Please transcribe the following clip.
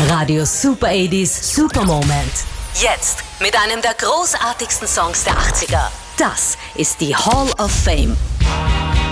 Radio Super 80s Super Moment. Jetzt mit einem der großartigsten Songs der 80er. Das ist die Hall of Fame.